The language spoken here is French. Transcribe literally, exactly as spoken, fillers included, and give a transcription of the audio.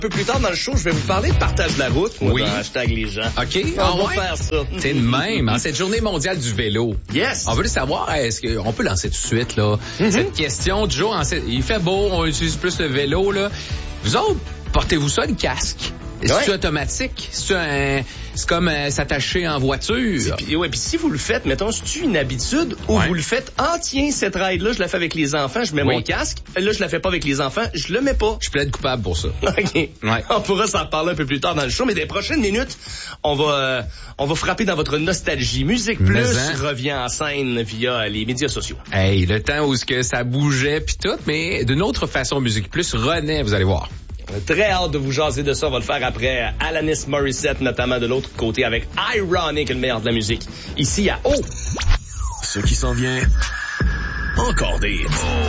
Un peu plus tard dans le show, je vais vous parler de partage de la route. Moi, oui. Dans hashtag les gens. OK. On ah, va ouais. faire ça. C'est de même. En cette journée mondiale du vélo. Yes. On veut savoir, est-ce qu'on peut lancer tout de suite, là, mm-hmm. cette question du jour. En cette, il fait beau, on utilise plus le vélo, là. Vous autres, portez-vous ça, le casque? Est-ce que c'est automatique? C'est un, c'est comme euh, s'attacher en voiture. Puis, ouais, puis si vous le faites, mettons, c'est une habitude ou ouais. vous le faites, ah tiens, cette ride-là, je la fais avec les enfants, je mets oui. mon casque. Là, je la fais pas avec les enfants, je le mets pas. Je plaide coupable pour ça. OK. Ouais. On pourra s'en reparler un peu plus tard dans le show, mais des prochaines minutes, on va, euh, on va frapper dans votre nostalgie. Musique Plus hein? revient en scène via les médias sociaux. Hey, le temps où ce que ça bougeait puis tout, mais d'une autre façon, Musique Plus renaît, vous allez voir. Très hâte de vous jaser de ça. On va le faire après Alanis Morissette, notamment de l'autre côté avec Ironic, le meilleur de la musique. Ici à O. Ce qui s'en vient, encore des...